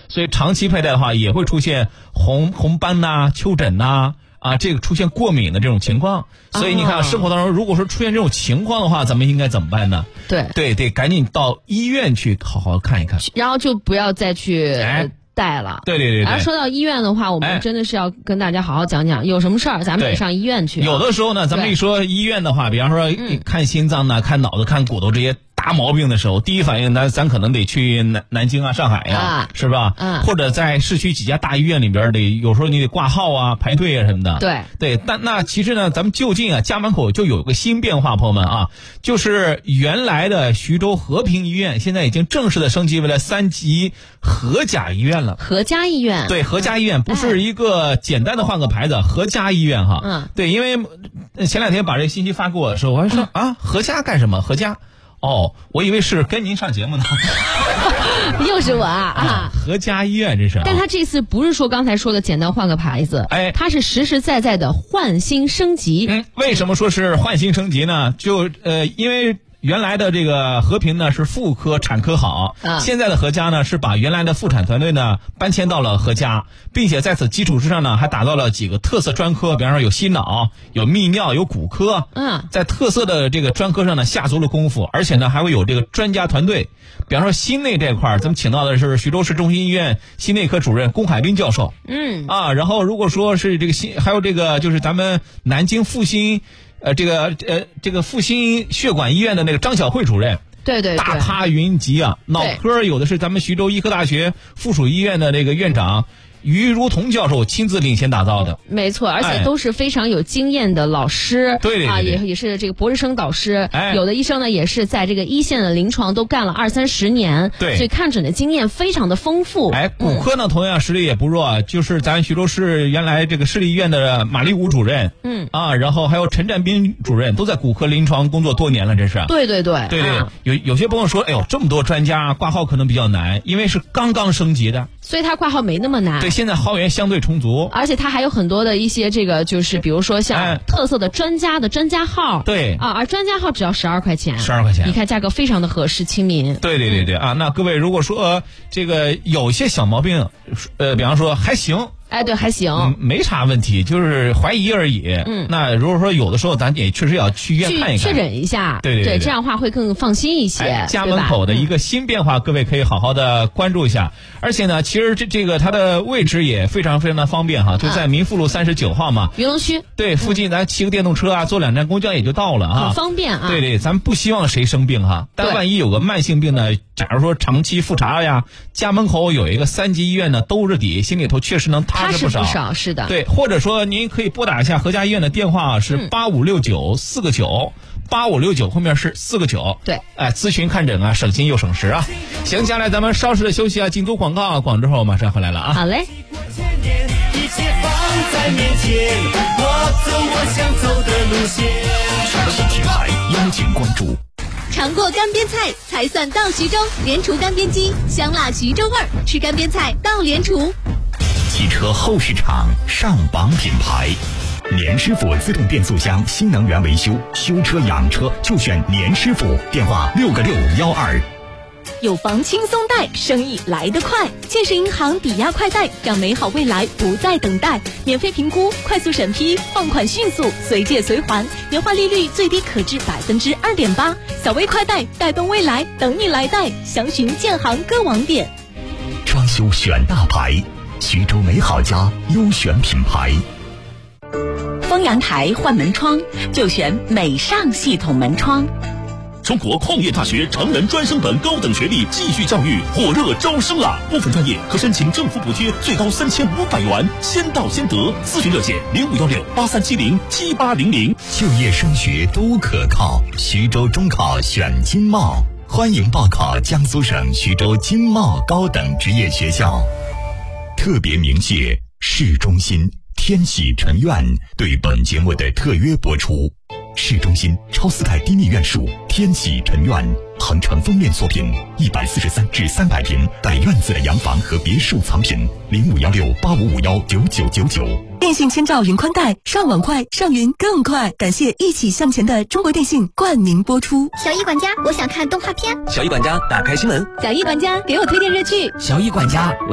所以长期佩戴的话也会出现红斑呐、丘疹呐。这个出现过敏的这种情况，所以你看生活当中如果说出现这种情况的话，咱们应该怎么办呢？对，得赶紧到医院去好好看一看， 然后就不要再去戴了。 对。 然后说到医院的话，我们真的是要跟大家好好讲讲，有什么事儿咱们得上医院去。 有的时候呢，咱们一说医院的话，比方说看心脏呢、看脑子、看骨头这些大毛病的时候，第一反应咱可能得去南京啊、上海呀，是吧？或者在市区几家大医院里边有时候你得挂号啊、排队啊什么的。对，但那其实呢，咱们就近家门口就有个新变化，朋友们就是原来的徐州和平医院现在已经正式的升级为了3级合甲医院了。 合家医院， 对，合家医院不是一个简单的换个牌子，合家医院对，因为前2天把这信息发给我的时候，我还说合家干什么？合家。我以为是跟您上节目呢。 又是我合家医院这是。 但他这次不是说刚才说的简单换个牌子，他是实实在在的换新升级。 为什么说是换新升级呢？因为原来的这个和平呢是妇科产科好，现在的合家呢是把原来的妇产团队呢搬迁到了合家，并且在此基础之上呢还打造了几个特色专科，比方说有心脑、有泌尿、有骨科。在特色的这个专科上呢下足了功夫，而且呢还会有这个专家团队。比方说心内这块咱们请到的是徐州市中心医院心内科主任龚海滨教授。然后如果说是这个还有这个就是咱们南京复兴这个复兴血管医院的那个张晓慧主任， 对， 大咖云集脑科有的是咱们徐州医科大学附属医院的那个院长于如同教授亲自领衔打造的。 没错，而且都是非常有经验的老师。 对， 也是这个博士生导师。有的医生呢也是在这个一线的临床都干了20-30年， 对， 所以看诊的经验非常的丰富。 骨科呢同样实力也不弱，就是咱徐州市原来这个市立医院的马立武主任，然后还有陈占斌主任都在骨科临床工作多年了，这是。 对， 有些朋友说，这么多专家挂号可能比较难，因为是刚刚升级的， 所以他挂号没那么难。 对，现在号源相对充足， 而且他还有很多的一些这个就是比如说像特色的专家的专家号。 对而专家号只要12块钱。 你看价格非常的合适亲民。 对那各位如果说这个有些小毛病，比方说还行。 对，还行， 没啥问题，就是怀疑而已。那如果说有的时候咱也确实要去医院看一看， 确诊一下。 对， 这样的话会更放心一些。 家门口的一个新变化，各位可以好好的关注一下。而且呢，其实这个它的位置也非常非常的方便就在民富路39号嘛， 云龙区。 对，附近咱骑个电动车坐2站公交也就到了很方便对，咱们不希望谁生病但万一有个慢性病呢，假如说长期复查呀，家门口有一个3级医院呢兜着底，心里头确实能踏实不少。 是的， 对，或者说您可以拨打一下合家医院的电话是8569-4个9。8569后面是4个9。 对， 咨询看诊省心又省时行，接下来咱们稍事的休息进组广告，广之后马上回来了好嘞。 一切放在面前，我走我想走的路线。 全体体台邀请关注。 尝过干煸菜才算到徐州，联厨干煸机，香辣徐州味儿，吃干煸菜到联厨。 汽车后市场上榜品牌，联师傅自动变速箱新能源维修，修车养车就选联师傅，电话6个612。 有房轻松贷，生意来得快。建设银行抵押快贷，让美好未来不再等待。免费评估，快速审批，放款迅速，随借随还，年化利率最低可至2.8%。小微快贷，带动未来，等你来贷。详询建行各网点。 装修选大牌，徐州美好家优选品牌。 封阳台换门窗就选美尚系统门窗。 中国矿业大学成人专升本高等学历继续教育火热招生了，部分专业可申请政府补贴，最高3500元，先到先得。咨询热线051683707800。 就业升学都可靠，徐州中考选经贸，欢迎报考江苏省徐州经贸高等职业学校。特别鸣谢市中心天喜尘苑对本节目的特约播出。市中心超四代低密院墅天喜尘苑，恒城封面作品，143至300平带院子的洋房和别墅藏品，051685519999。 电信千兆云宽带，上网快，上云更快。感谢一起向前的中国电信冠名播出。 小易管家，我想看动画片。 小易管家，打开新闻。 小易管家，给我推荐热剧。 小易管家。